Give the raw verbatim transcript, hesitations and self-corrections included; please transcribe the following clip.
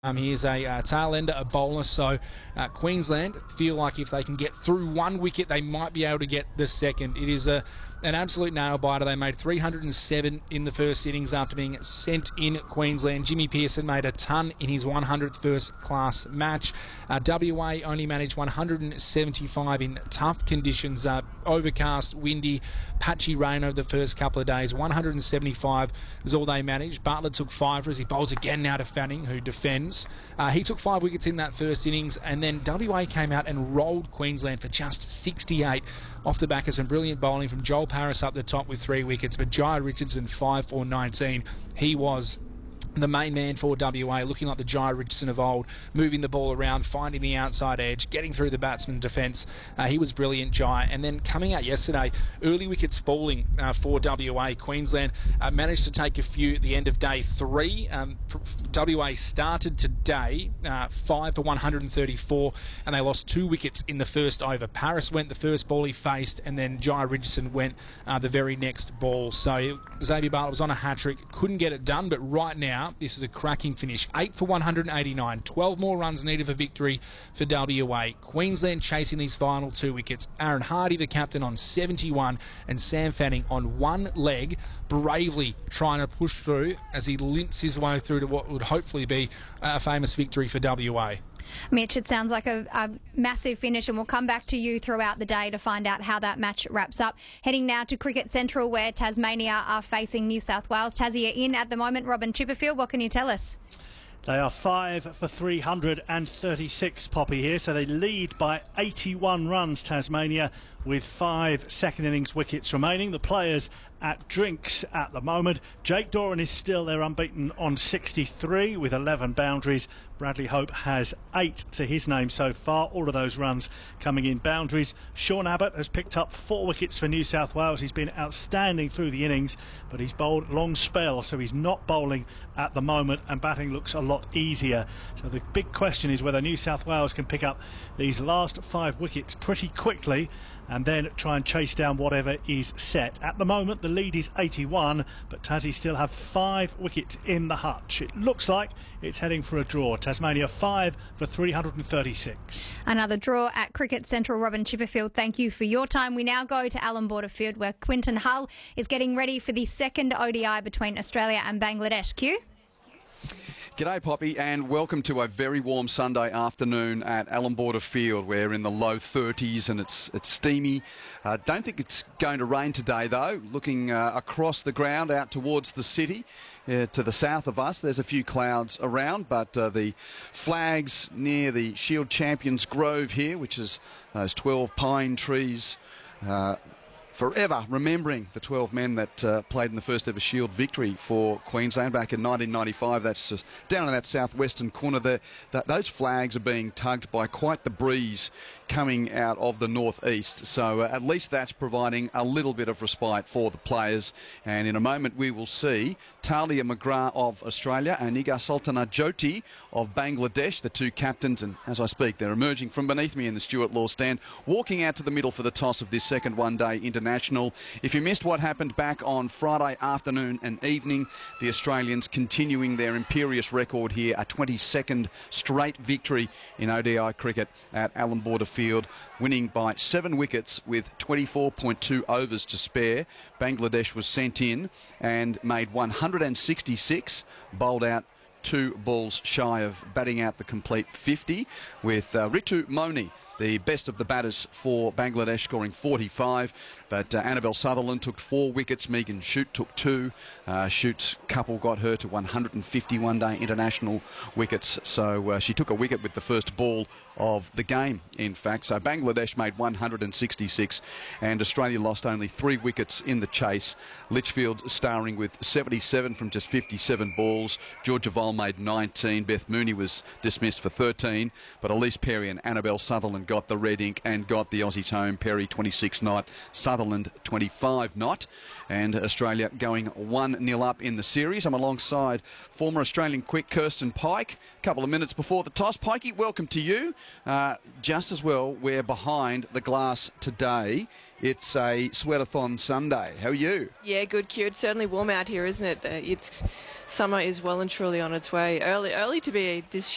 Um, he is a uh, tail ender, a bowler, so uh, Queensland feel like if they can get through one wicket, they might be able to get the second. It is a an absolute nail-biter. They made three hundred seven in the first innings after being sent in Queensland. Jimmy Peirson made a ton in his one hundredth first-class match. Uh, W A only managed one hundred seventy-five in tough conditions, uh, overcast, windy, patchy rain over the first couple of days. one hundred seventy-five is all they managed. Butler took five as he bowls again now to Fanning, who defends. Uh, he took five wickets in that first innings, and then W A came out and rolled Queensland for just sixty-eight off the back of some brilliant bowling from Joel Paris up the top with three wickets, but Jai Richardson five for nineteen. He was the main man for W A, looking like the Jai Richardson of old, moving the ball around, finding the outside edge, getting through the batsman defence. Uh, he was brilliant, Jai. And then coming out yesterday, early wickets falling uh, for W A. Queensland uh, managed to take a few at the end of day three. Um, W A started today uh, five for one hundred thirty-four, and they lost two wickets in the first over. Paris went the first ball he faced, and then Jai Richardson went uh, the very next ball. So Xavier Bartlett was on a hat-trick, couldn't get it done, but right now, this is a cracking finish. eight for one hundred eighty-nine. twelve more runs needed for victory for W A. Queensland chasing these final two wickets. Aaron Hardy, the captain, on seventy-one, and Sam Fanning on one leg, bravely trying to push through as he limps his way through to what would hopefully be a famous victory for W A. Mitch, it sounds like a, a massive finish, and we'll come back to you throughout the day to find out how that match wraps up. Heading now to Cricket Central, where Tasmania are facing New South Wales. Tassie are in at the moment. Robin Chipperfield, what can you tell us? They are five for three hundred thirty-six, Poppy, here, so they lead by eighty-one runs, Tasmania, with five second innings wickets remaining. The players at drinks at the moment. Jake Doran is still there unbeaten on sixty-three with eleven boundaries. Bradley Hope has eight to his name so far, all of those runs coming in boundaries. Sean Abbott has picked up four wickets for New South Wales. He's been outstanding through the innings, but he's bowled long spell, so he's not bowling at the moment, and batting looks a lot easier. So the big question is whether New South Wales can pick up these last five wickets pretty quickly and then try and chase down whatever is set. At the moment, the lead is eighty-one, but Tassie still have five wickets in the hutch. It looks like it's heading for a draw. Tasmania five for three hundred thirty-six. Another draw at Cricket Central. Robin Chipperfield, thank you for your time. We now go to Allan Border Field, where Quinton Hull is getting ready for the second O D I between Australia and Bangladesh. Q? G'day, Poppy, and welcome to a very warm Sunday afternoon at Allan Border Field. We're in the low thirties and it's it's steamy. Uh, don't think it's going to rain today, though. Looking uh, across the ground out towards the city, uh, to the south of us, there's a few clouds around, but uh, the flags near the Shield Champions Grove here, which is those twelve pine trees, uh, forever remembering the twelve men that uh, played in the first ever Shield victory for Queensland back in nineteen ninety-five. That's just down in that southwestern corner there. That, those flags are being tugged by quite the breeze coming out of the northeast. So uh, at least that's providing a little bit of respite for the players. And in a moment we will see Talia McGrath of Australia and Iga Sultana Jyoti of Bangladesh, the two captains. And as I speak, they're emerging from beneath me in the Stuart Law stand, walking out to the middle for the toss of this second one-day international. If you missed what happened back on Friday afternoon and evening, the Australians continuing their imperious record here, a twenty-second straight victory in O D I cricket at Allan Border Field, winning by seven wickets with twenty-four point two overs to spare. Bangladesh was sent in and made one hundred sixty-six, bowled out two balls shy of batting out the complete fifty, with uh, Ritu Moni, the best of the batters for Bangladesh, scoring forty-five. But uh, Annabelle Sutherland took four wickets. Megan Shute took two. Uh, Shute's couple got her to one hundred fifty one-day international wickets. So uh, she took a wicket with the first ball of the game, in fact. So Bangladesh made one hundred sixty-six and Australia lost only three wickets in the chase. Litchfield starring with seventy-seven from just fifty-seven balls. Georgia Vol made nineteen. Beth Mooney was dismissed for thirteen. But Elise Perry and Annabelle Sutherland got the red ink and got the Aussies home. Perry twenty-six not, Sutherland twenty-five not, and Australia going one nil up in the series. I'm alongside former Australian quick Kirsten Pike. A couple of minutes before the toss. Pikey, welcome to you. Uh, just as well, we're behind the glass today. It's a sweatathon Sunday. How are you? Yeah, good, Q. It's certainly warm out here, isn't it? Uh, it's summer is well and truly on its way. Early, early to be this